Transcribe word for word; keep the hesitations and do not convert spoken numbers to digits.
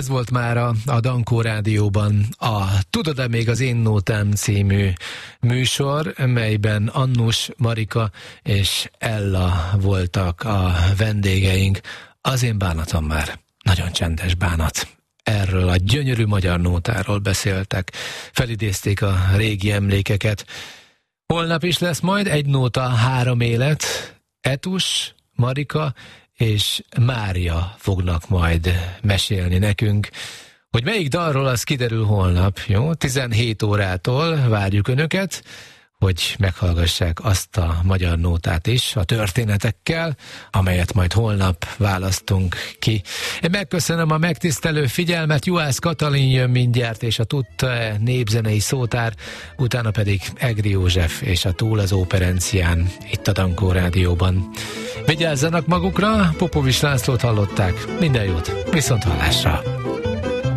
volt már a, a Dankó Rádióban a Tudod-e még az én nótám című műsor, melyben Annus, Marika és Ella voltak a vendégeink. Az én bánatom már nagyon csendes bánat. Erről a gyönyörű magyar nótáról beszéltek, felidézték a régi emlékeket. Holnap is lesz majd egy nóta, három élet. Etus, Marika és Mária fognak majd mesélni nekünk. Hogy melyik dalról, az kiderül holnap, jó? tizenhét órától várjuk önöket, hogy meghallgassák azt a magyar nótát is a történetekkel, amelyet majd holnap választunk ki. Én megköszönöm a megtisztelő figyelmet, Juhász Katalin jön mindjárt, és a Tudta-e népzenei szótár, utána pedig Egri József és a Túl az Óperencián, itt a Dankó Rádióban. Vigyázzanak magukra, Popovics Lászlót hallották, minden jót, viszont hallásra!